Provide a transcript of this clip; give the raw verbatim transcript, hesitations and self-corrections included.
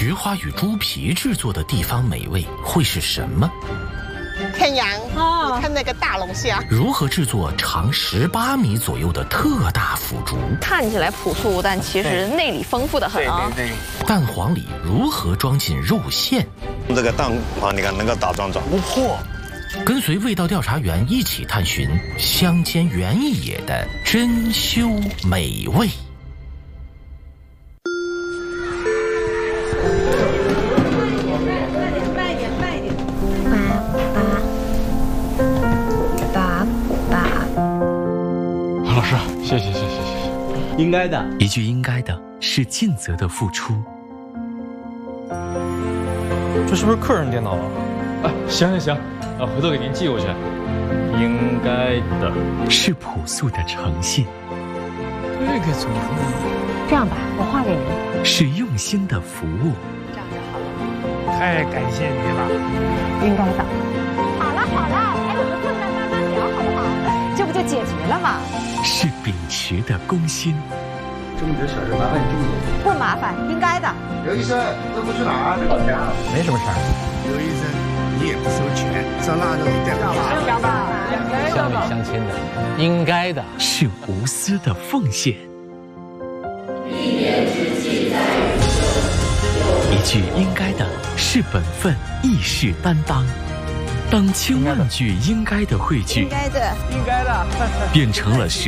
菊花与猪皮制作的地方美味会是什么？ 天阳哦， 你看那个大龙虾， 如何制作长十八米左右的特大腐竹？ 看起来朴素，但其实内里丰富的很啊。 对对对。 蛋黄里如何装进肉馅？ 这个蛋黄你看能够打桩桩。 嚯！ 跟随味道调查员一起探寻乡间原野的珍馐美味。 老师，谢谢谢谢谢谢， 应该的。 一句应该的是尽责的付出。 这是不是客人电脑啊？啊，行行行，啊，回头给您寄过去。应该的是朴素的诚信， 这个怎么会？ 这样吧，我画给您。 是用心的服务。 这样就好了。 太感谢你了。 应该的。好了好了，还有个困难慢慢聊，好不好？这不就解决了吗？ 是秉持的公心。 这么点小事麻烦你这么多。 不麻烦，应该的。 刘医生，这不去哪儿？老家。 没什么事儿。 刘医生，你也不收钱，上腊肉一袋吧。 两吧， 乡里乡亲的，应该的。 是无私的奉献。 一年之计在于晨。 一句应该的是本分，义士担当。当千万句应该的汇聚， 应该的， 应该的， 变成了